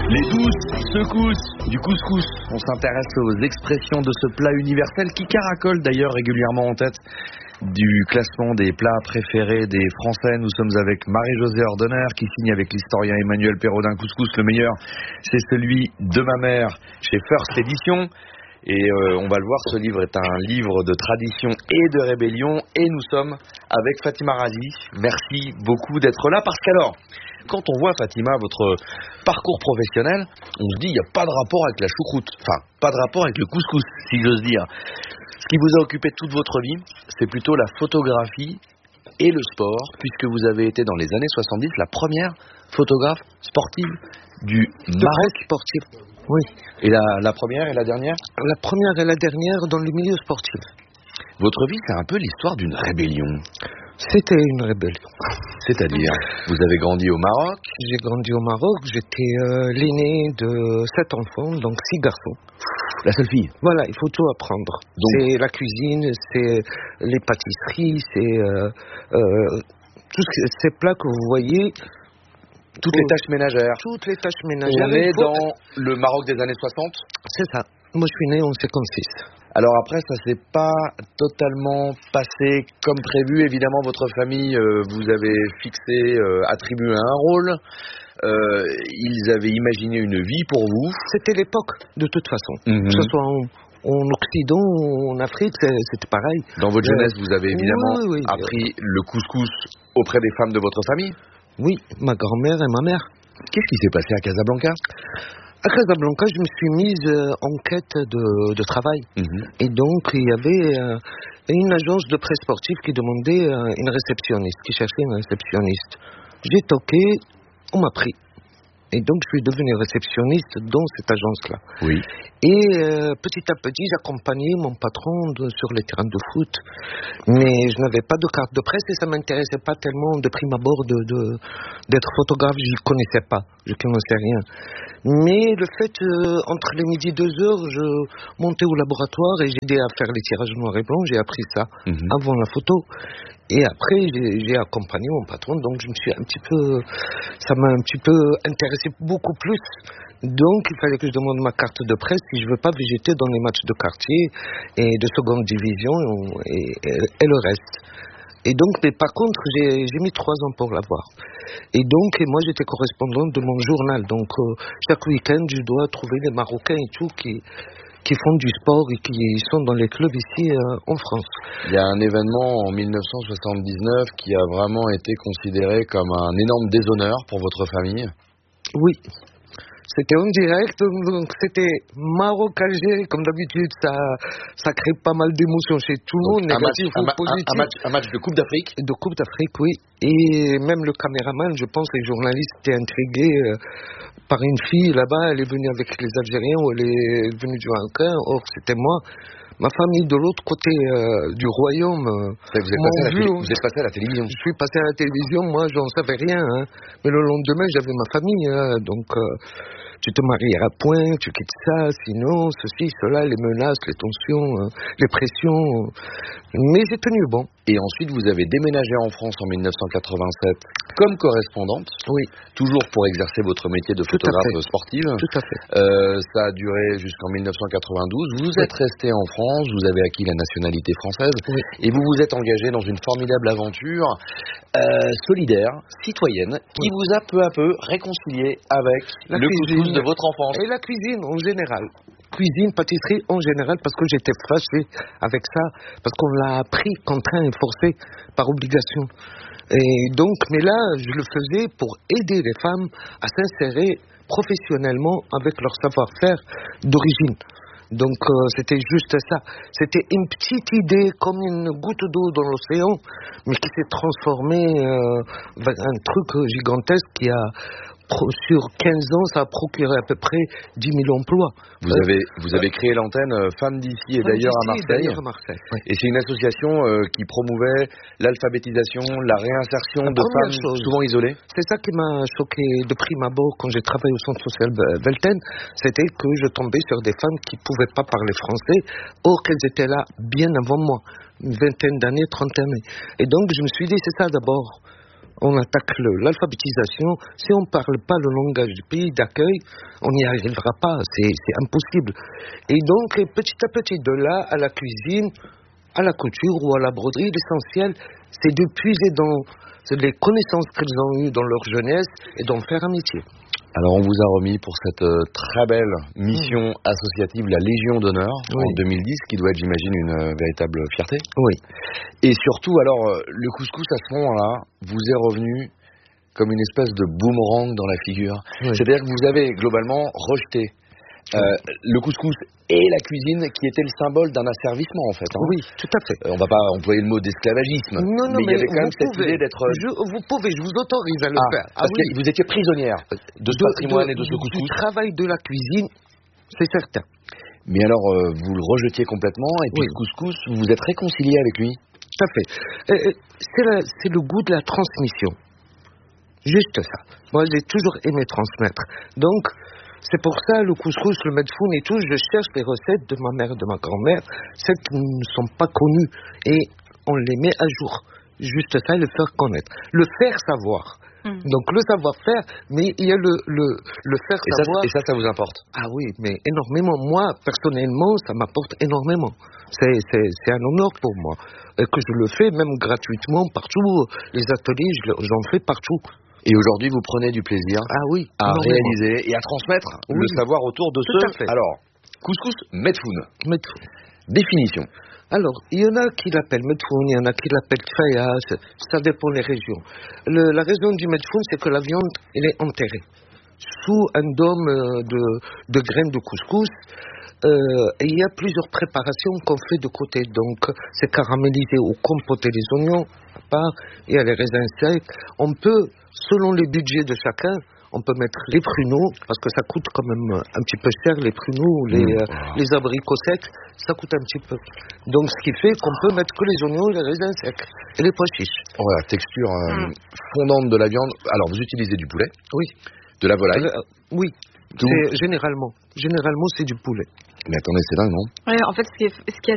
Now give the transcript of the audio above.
Les douces secousses du couscous. On s'intéresse aux expressions de ce plat universel qui caracole d'ailleurs régulièrement en tête du classement des plats préférés des Français. Nous sommes avec Marie-Josée Ordener qui signe avec l'historien Emmanuel Perraudin couscous. Le meilleur, c'est celui de ma mère chez First Edition. Et on va le voir, ce livre est un livre de tradition et de rébellion. Et nous sommes avec Fatima Razi. Merci beaucoup d'être là parce qu'alors, quand on voit, Fatima, votre parcours professionnel, on se dit il n'y a pas de rapport avec la choucroute. Enfin, pas de rapport avec le couscous, si j'ose dire. Ce qui vous a occupé toute votre vie, c'est plutôt la photographie et le sport, puisque vous avez été dans les années 70 la première photographe sportive du Maroc. Sportive, oui. Et la première et la dernière ? La première et la dernière dans le milieu sportif. Votre vie, c'est un peu l'histoire d'une rébellion. C'était une rébellion. C'est-à-dire, vous avez grandi au Maroc ? J'ai grandi au Maroc, j'étais l'aîné de 7 enfants, donc 6 garçons. La seule fille ? Voilà, il faut tout apprendre. Donc, c'est la cuisine, c'est les pâtisseries, c'est tous ces plats que vous voyez. Toutes les tâches ménagères. Toutes les tâches ménagères. On est dans le Maroc des années 60 ? C'est ça. Moi, je suis né en 56. Alors après, ça s'est pas totalement passé comme prévu. Évidemment, votre famille vous avait fixé, attribué un rôle. Ils avaient imaginé une vie pour vous. C'était l'époque, de toute façon. Que ce soit en Occident ou en Afrique, c'était pareil. Dans votre jeunesse, vous avez évidemment oui. appris le couscous auprès des femmes de votre famille ? Oui, ma grand-mère et ma mère. Qu'est-ce qui s'est passé à Casablanca ? À Casablanca, je me suis mise en quête de travail. Et donc, il y avait une agence de presse sportive qui demandait une réceptionniste, qui cherchait une réceptionniste. J'ai toqué, on m'a pris. Et donc, je suis devenu réceptionniste dans cette agence-là. Oui. Et petit à petit, j'accompagnais mon patron sur les terrains de foot. Mais je n'avais pas de carte de presse et ça ne m'intéressait pas tellement de prime abord d'être photographe. Je ne connaissais pas, je ne connaissais rien. Mais le fait, entre les midi et 2 heures, je montais au laboratoire et j'aidais à faire les tirages noir et blanc. J'ai appris ça avant la photo. Et après, j'ai accompagné mon patron, donc ça m'a un petit peu intéressé beaucoup plus. Donc, il fallait que je demande ma carte de presse si je veux pas végéter dans les matchs de quartier et de seconde division et le reste. Et donc, mais par contre, j'ai mis 3 ans pour l'avoir. Et donc, moi, j'étais correspondante de mon journal. Donc, chaque week-end, je dois trouver les Marocains et tout qui font du sport et qui sont dans les clubs ici en France. Il y a un événement en 1979 qui a vraiment été considéré comme un énorme déshonneur pour votre famille. Oui. C'était en direct, donc c'était Maroc-Algérie. Comme d'habitude, ça crée pas mal d'émotions chez tout le monde, négatif ou positif. Un match de Coupe d'Afrique ? De Coupe d'Afrique, oui. Et même le caméraman, je pense, les journalistes étaient intrigués par une fille là-bas. Elle est venue avec les Algériens ou elle est venue du Marocain. Or, c'était moi. Ma famille de l'autre côté du royaume. Vous êtes passé à la télévision. Je suis passé à la télévision, moi, j'en savais rien. Mais le lendemain, j'avais ma famille. Donc, tu te marieras à point, tu quittes ça, sinon, ceci, cela, les menaces, les tensions, les pressions. Mais j'ai tenu bon. Et ensuite, vous avez déménagé en France en 1987 comme correspondante. Oui. Toujours pour exercer votre métier de photographe sportive. Tout à fait. Ça a duré jusqu'en 1992. Vous êtes resté en France, vous avez acquis la nationalité française. Oui. Et vous vous êtes engagé dans une formidable aventure solidaire, citoyenne, qui vous a peu à peu réconcilié avec le couscous de votre enfance. Et la cuisine en général. Cuisine, pâtisserie en général, parce que j'étais fâché avec ça, parce qu'on l'a appris, contraint et forcé par obligation. Et donc, mais là, je le faisais pour aider les femmes à s'insérer professionnellement avec leur savoir-faire d'origine. Donc, c'était juste ça. C'était une petite idée, comme une goutte d'eau dans l'océan, mais qui s'est transformée en un truc gigantesque qui a sur 15 ans, ça a procuré à peu près 10 000 emplois. Vous avez créé l'antenne Femmes d'ici et d'ailleurs à Marseille. Oui. Et c'est une association qui promouvait l'alphabétisation, la réinsertion de femmes souvent isolées. C'est ça qui m'a choqué de prime abord quand j'ai travaillé au centre social Velten. C'était que je tombais sur des femmes qui ne pouvaient pas parler français, or qu'elles étaient là bien avant moi. Une vingtaine d'années, 30 années. Et donc je me suis dit, c'est ça d'abord. on attaque l'alphabétisation. Si on ne parle pas le langage du pays d'accueil, on n'y arrivera pas, c'est impossible. Et donc, petit à petit, de là à la cuisine, à la couture ou à la broderie, l'essentiel, c'est de puiser dans les connaissances qu'ils ont eues dans leur jeunesse et d'en faire un métier. Alors, on vous a remis pour cette très belle mission associative, la Légion d'honneur, en 2010, qui doit être, j'imagine, une véritable fierté. Oui. Et surtout, alors, le couscous, à ce moment-là, vous est revenu comme une espèce de boomerang dans la figure. Oui. C'est-à-dire que vous avez globalement rejeté le couscous et la cuisine qui était le symbole d'un asservissement, en fait. Hein. Oui, tout à fait. On va pas employer le mot d'esclavagisme, mais il y avait quand même cette idée d'être... je vous autorise à le faire. Parce que vous étiez prisonnière de ce patrimoine et de ce couscous. Du travail de la cuisine, c'est certain. Mais alors, vous le rejetiez complètement, et puis le couscous, vous vous êtes réconcilié avec lui? Tout à fait. C'est le goût de la transmission. Juste ça. Moi, j'ai toujours aimé transmettre. Donc, c'est pour ça, le couscous, le medfoun et tout, je cherche les recettes de ma mère et de ma grand-mère, celles qui ne sont pas connues, et on les met à jour. Juste ça, le faire connaître. Le faire savoir. Donc, le savoir-faire, mais il y a le faire savoir. Et ça vous importe? Ah oui, mais énormément. Moi, personnellement, ça m'apporte énormément. C'est un honneur pour moi. Et que je le fais même gratuitement partout. Les ateliers, j'en fais partout. Et aujourd'hui, vous prenez du plaisir à réaliser et à transmettre le savoir autour de ce... Alors, couscous medfoun. Définition. Alors, il y en a qui l'appellent medfoun, il y en a qui l'appellent tfaya, ça dépend des régions. La raison du medfoun, c'est que la viande, elle est enterrée sous un dôme de graines de couscous. Et il y a plusieurs préparations qu'on fait de côté. Donc, c'est caramélisé ou compoter les oignons, à part, il y a les raisins secs. On peut, selon les budgets de chacun, on peut mettre les pruneaux, parce que ça coûte quand même un petit peu cher, les pruneaux, les abricots secs, ça coûte un petit peu. Donc, ce qui fait qu'on peut mettre que les oignons, les raisins secs et les pois chiches. Voilà, texture fondante de la viande. Alors, vous utilisez du poulet? Oui. De la volaille? Oui. Généralement, c'est du poulet. Mais attendez, c'est dingue, non? Ouais, en fait, ce qui est